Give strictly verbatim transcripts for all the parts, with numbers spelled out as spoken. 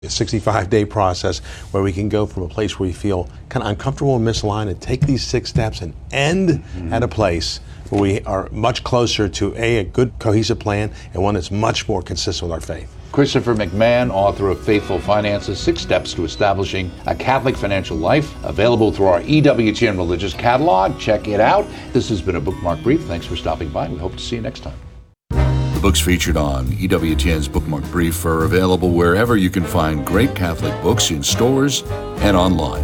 A sixty-five day process where we can go from a place where we feel kind of uncomfortable and misaligned and take these six steps and end mm-hmm. at a place where we are much closer to a, a good cohesive plan and one that's much more consistent with our faith. Christopher McMahon, author of Faithful Finances, Six Steps to Establishing a Catholic Financial Life, available through our E W T N Religious Catalog. Check it out. This has been a Bookmark Brief. Thanks for stopping by. We hope to see you next time. Books featured on E W T N's Bookmark Brief are available wherever you can find great Catholic books in stores and online.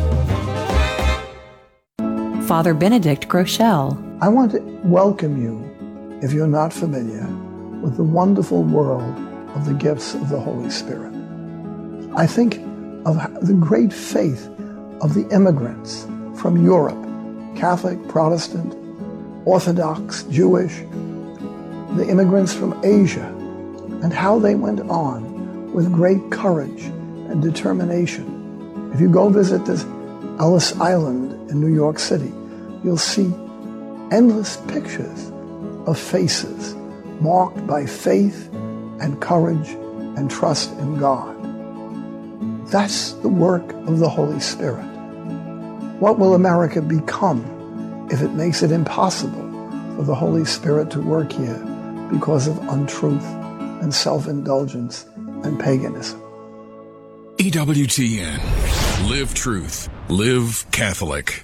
Father Benedict Groeschel. I want to welcome you, if you're not familiar, with the wonderful world of the gifts of the Holy Spirit. I think of the great faith of the immigrants from Europe, Catholic, Protestant, Orthodox, Jewish, the immigrants from Asia, and how they went on with great courage and determination. If you go visit this Ellis Island in New York City, you'll see endless pictures of faces marked by faith and courage and trust in God. That's the work of the Holy Spirit. What will America become if it makes it impossible for the Holy Spirit to work here because of untruth and self-indulgence and paganism? E W T N. Live truth. Live Catholic.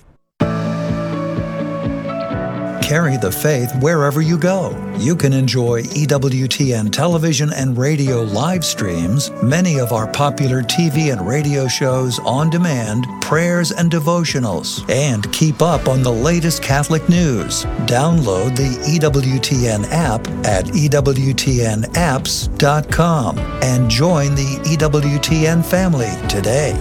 Carry the faith wherever you go. You can enjoy E W T N television and radio live streams, many of our popular T V and radio shows on demand, prayers and devotionals, and keep up on the latest Catholic news. Download the E W T N app at E W T N apps dot com and join the E W T N family today.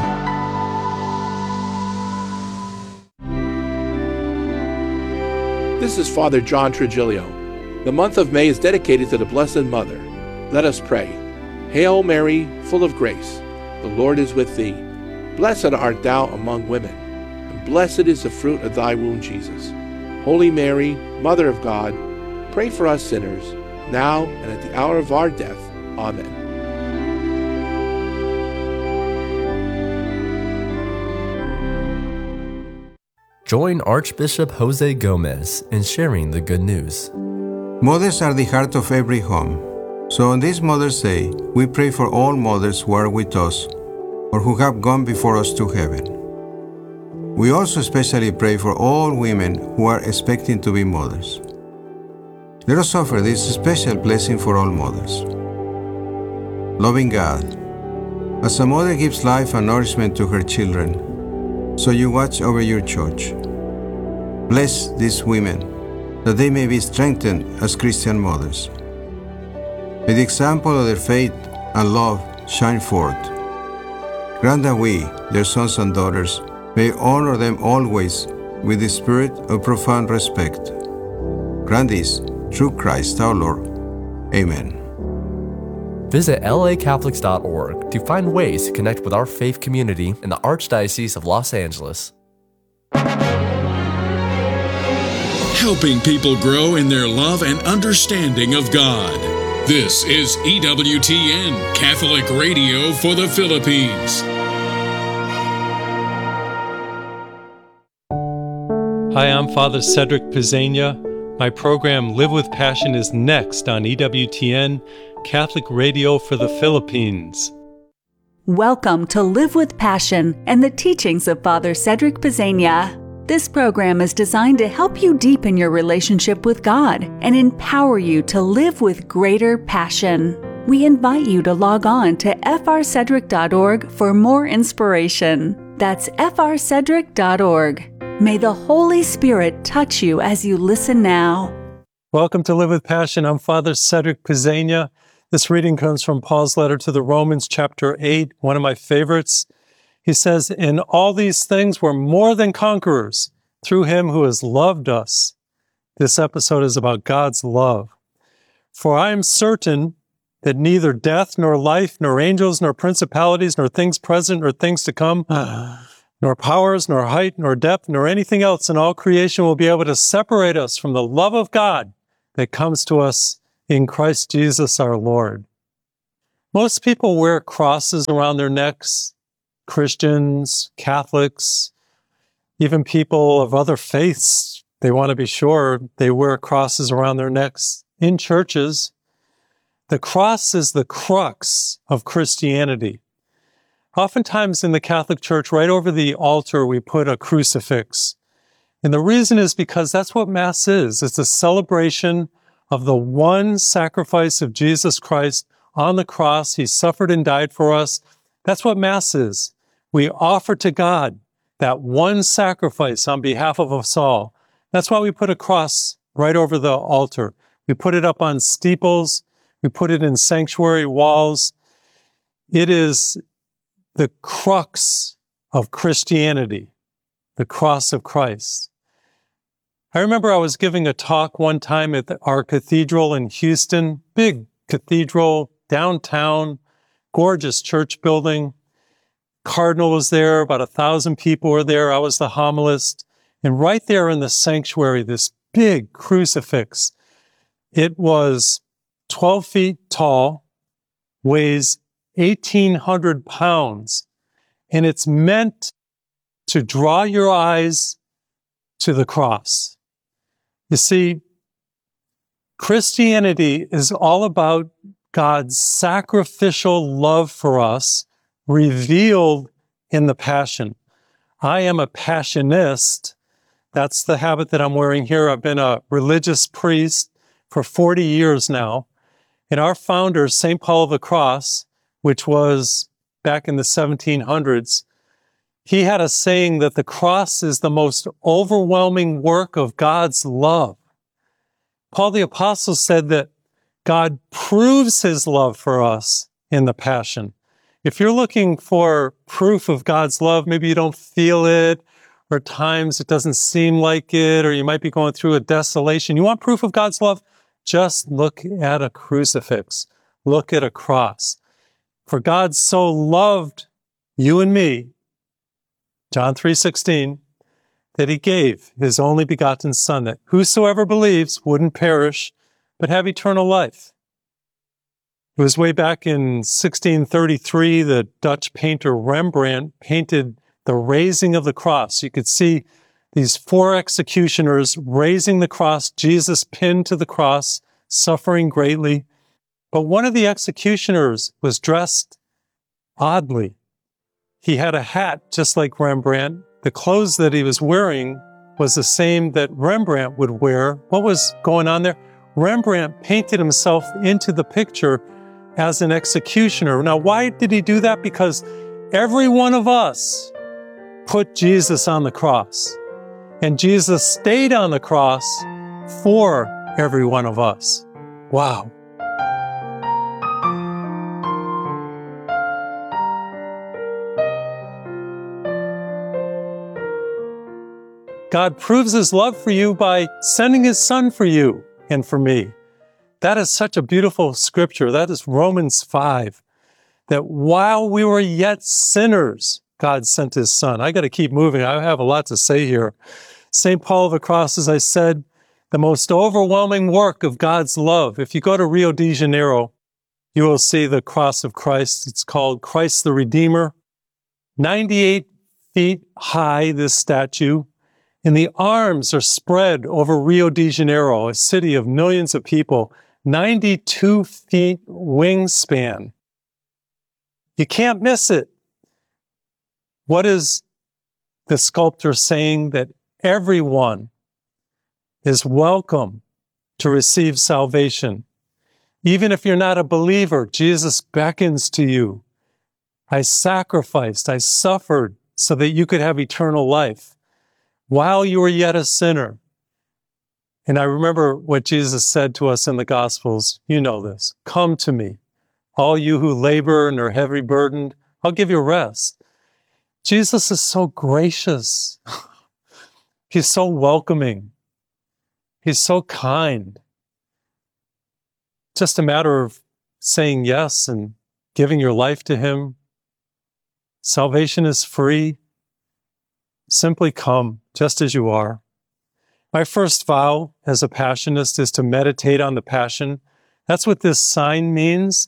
This is Father John Trigilio. The month of May is dedicated to the Blessed Mother. Let us pray. Hail Mary, full of grace, the Lord is with thee. Blessed art thou among women, and blessed is the fruit of thy womb, Jesus. Holy Mary, Mother of God, pray for us sinners, now and at the hour of our death. Amen. Join Archbishop Jose Gomez in sharing the good news. Mothers are the heart of every home. So on this Mother's Day, we pray for all mothers who are with us or who have gone before us to heaven. We also especially pray for all women who are expecting to be mothers. Let us offer this special blessing for all mothers. Loving God, as a mother gives life and nourishment to her children, so you watch over your church. Bless these women, that they may be strengthened as Christian mothers. May the example of their faith and love shine forth. Grant that we, their sons and daughters, may honor them always with the spirit of profound respect. Grant this through Christ our Lord. Amen. Visit L A Catholics dot org to find ways to connect with our faith community in the Archdiocese of Los Angeles. Helping people grow in their love and understanding of God. This is E W T N, Catholic Radio for the Philippines. Hi, I'm Father Cedric Pizzania. My program Live with Passion is next on E W T N, Catholic Radio for the Philippines. Welcome to Live with Passion and the teachings of Father Cedric Pizzania. This program is designed to help you deepen your relationship with God and empower you to live with greater passion. We invite you to log on to F R Cedric dot org for more inspiration. That's F R Cedric dot org. May the Holy Spirit touch you as you listen now. Welcome to Live with Passion. I'm Father Cedric Pizzania. This reading comes from Paul's letter to the Romans, chapter eight, one of my favorites. He says, "In all these things we're more than conquerors through him who has loved us." This episode is about God's love. "For I am certain that neither death, nor life, nor angels, nor principalities, nor things present, nor things to come, nor powers, nor height, nor depth, nor anything else in all creation will be able to separate us from the love of God that comes to us in Christ Jesus our Lord." Most people wear crosses around their necks, Christians, Catholics, even people of other faiths. They want to be sure they wear crosses around their necks in churches. The cross is the crux of Christianity. Oftentimes in the Catholic Church, right over the altar, we put a crucifix. And the reason is because that's what Mass is. It's a celebration of the one sacrifice of Jesus Christ on the cross. He suffered and died for us. That's what Mass is. We offer to God that one sacrifice on behalf of us all. That's why we put a cross right over the altar. We put it up on steeples. We put it in sanctuary walls. It is the crux of Christianity, the cross of Christ. I remember I was giving a talk one time at our cathedral in Houston, big cathedral, downtown, gorgeous church building. Cardinal was there, about a thousand people were there. I was the homilist. And right there in the sanctuary, this big crucifix. It was twelve feet tall, weighs eighteen hundred pounds, and it's meant to draw your eyes to the cross. You see, Christianity is all about God's sacrificial love for us revealed in the Passion. I am a Passionist. That's the habit that I'm wearing here. I've been a religious priest for forty years now. And our founder, Saint Paul of the Cross, which was back in the seventeen hundreds, he had a saying that the cross is the most overwhelming work of God's love. Paul the Apostle said that God proves his love for us in the Passion. If you're looking for proof of God's love, maybe you don't feel it, or at times it doesn't seem like it, or you might be going through a desolation. You want proof of God's love? Just look at a crucifix. Look at a cross. For God so loved you and me, John three sixteen, that he gave his only begotten Son, that whosoever believes wouldn't perish, but have eternal life. It was way back in sixteen thirty-three, the Dutch painter Rembrandt painted the raising of the cross. You could see these four executioners raising the cross, Jesus pinned to the cross, suffering greatly. But one of the executioners was dressed oddly. He had a hat just like Rembrandt. The clothes that he was wearing was the same that Rembrandt would wear. What was going on there? Rembrandt painted himself into the picture as an executioner. Now, why did he do that? Because every one of us put Jesus on the cross. And Jesus stayed on the cross for every one of us. Wow. God proves his love for you by sending his Son for you and for me. That is such a beautiful scripture. That is Romans five. That while we were yet sinners, God sent his Son. I got to keep moving. I have a lot to say here. Saint Paul of the Cross, as I said, the most overwhelming work of God's love. If you go to Rio de Janeiro, you will see the cross of Christ. It's called Christ the Redeemer. ninety-eight feet high, this statue. And the arms are spread over Rio de Janeiro, a city of millions of people. ninety-two feet wingspan. You can't miss it. What is the sculptor saying? That everyone is welcome to receive salvation. Even if you're not a believer, Jesus beckons to you. I sacrificed, I suffered so that you could have eternal life while you were yet a sinner. And I remember what Jesus said to us in the Gospels. You know this. Come to me, all you who labor and are heavy burdened. I'll give you rest. Jesus is so gracious. He's so welcoming. He's so kind. Just a matter of saying yes and giving your life to him. Salvation is free. Simply come just as you are. My first vow as a Passionist is to meditate on the Passion. That's what this sign means.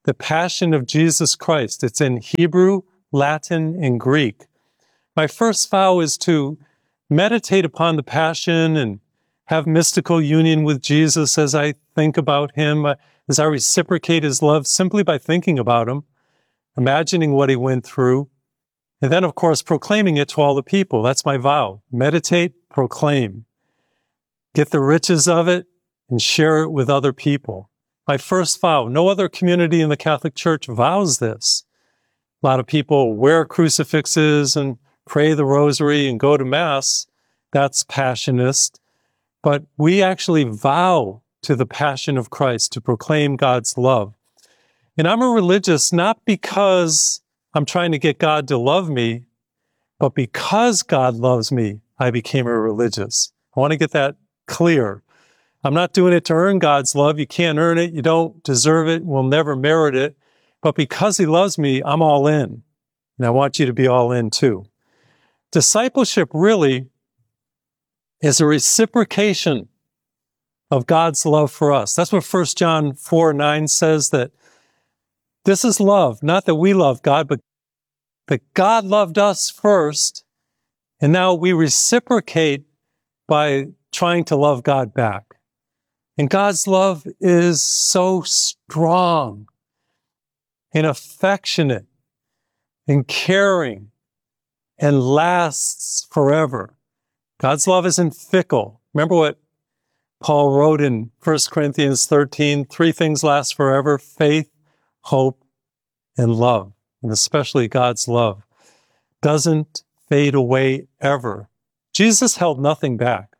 the passion of Jesus Christ. It's in Hebrew, Latin, and Greek. My first vow is to meditate upon the passion and have mystical union with Jesus as I think about him, as I reciprocate his love simply by thinking about him, imagining what he went through, and then, of course, proclaiming it to all the people. That's my vow. Meditate, proclaim. Get the riches of it and share it with other people. My first vow. No other community in the Catholic Church vows this. A lot of people wear crucifixes and pray the rosary and go to Mass. That's passionist. But we actually vow to the passion of Christ to proclaim God's love. And I'm a religious not because I'm trying to get God to love me, but because God loves me, I became a religious. I want to get that clear. I'm not doing it to earn God's love. You can't earn it. You don't deserve it. We'll never merit it. But because he loves me, I'm all in. And I want you to be all in too. Discipleship really is a reciprocation of God's love for us. That's what First John four nine says, that this is love, not that we love God, but that God loved us first, and now we reciprocate by trying to love God back. And God's love is so strong and affectionate and caring and lasts forever. God's love isn't fickle. Remember what Paul wrote in First Corinthians thirteen, three things last forever: faith, hope, and love. And especially God's love doesn't fade away ever. Jesus held nothing back.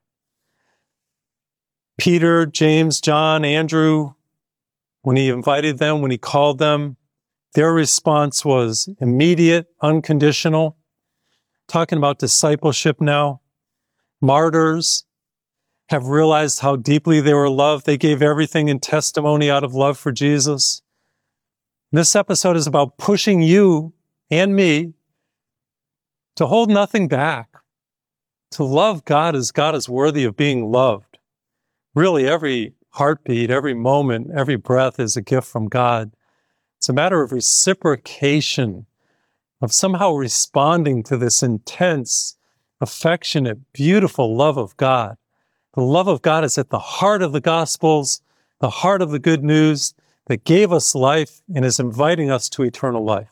Peter, James, John, Andrew, when he invited them, when he called them, their response was immediate, unconditional. Talking about discipleship now. Martyrs have realized how deeply they were loved. They gave everything in testimony out of love for Jesus. This episode is about pushing you and me to hold nothing back, to love God as God is worthy of being loved. Really, every heartbeat, every moment, every breath is a gift from God. It's a matter of reciprocation, of somehow responding to this intense, affectionate, beautiful love of God. The love of God is at the heart of the Gospels, the heart of the good news that gave us life and is inviting us to eternal life.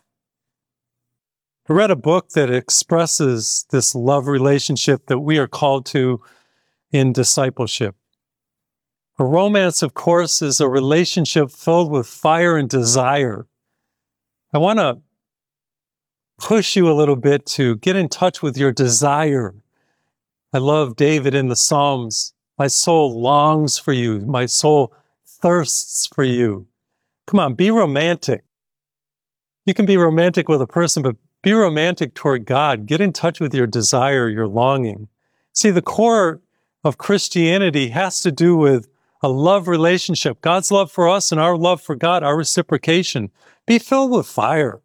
I read a book that expresses this love relationship that we are called to in discipleship. A romance, of course, is a relationship filled with fire and desire. I want to push you a little bit to get in touch with your desire. I love David in the Psalms. My soul longs for you. My soul thirsts for you. Come on, be romantic. You can be romantic with a person, but be romantic toward God. Get in touch with your desire, your longing. See, the core of Christianity has to do with a love relationship. God's love for us and our love for God, our reciprocation. Be filled with fire.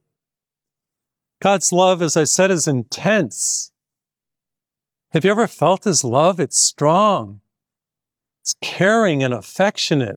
God's love, as I said, is intense. Have you ever felt his love? It's strong. It's caring and affectionate.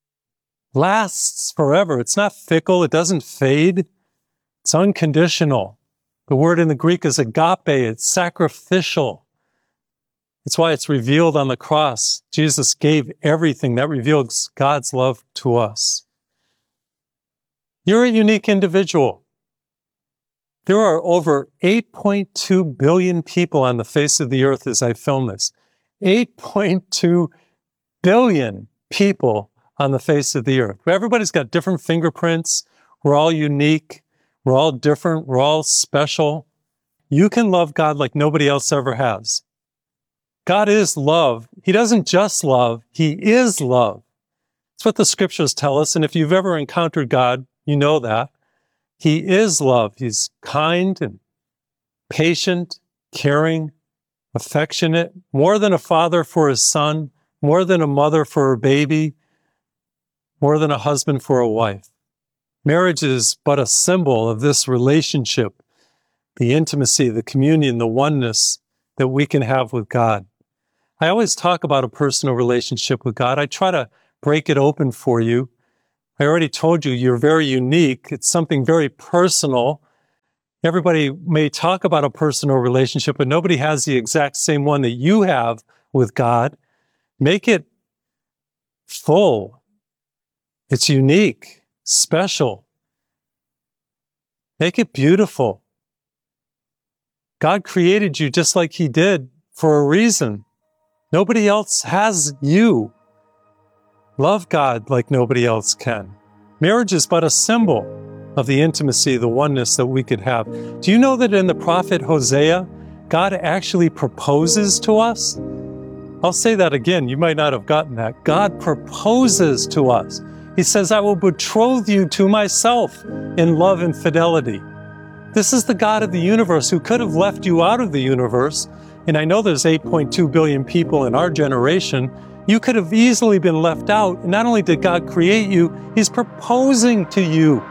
Lasts forever. It's not fickle. It doesn't fade. It's unconditional. The word in the Greek is agape. It's sacrificial. It's why it's revealed on the cross. Jesus gave everything. That reveals God's love to us. You're a unique individual. There are over eight point two billion people on the face of the earth as I film this. eight point two billion people on the face of the earth. Everybody's got different fingerprints. We're all unique. We're all different. We're all special. You can love God like nobody else ever has. God is love. He doesn't just love. He is love. That's what the scriptures tell us. And if you've ever encountered God, you know that. He is love. He's kind and patient, caring, affectionate, more than a father for his son, more than a mother for her baby, more than a husband for a wife. Marriage is but a symbol of this relationship, the intimacy, the communion, the oneness that we can have with God. I always talk about a personal relationship with God. I try to break it open for you. I already told you, you're very unique. It's something very personal. Everybody may talk about a personal relationship, but nobody has the exact same one that you have with God. Make it full. It's unique, special. Make it beautiful. God created you just like He did for a reason. Nobody else has you. Love God like nobody else can. Marriage is but a symbol of the intimacy, the oneness that we could have. Do you know that in the prophet Hosea, God actually proposes to us? I'll say that again. You might not have gotten that. God proposes to us. He says, I will betroth you to myself in love and fidelity. This is the God of the universe who could have left you out of the universe. And I know there's eight point two billion people in our generation. You could have easily been left out. And not only did God create you, He's proposing to you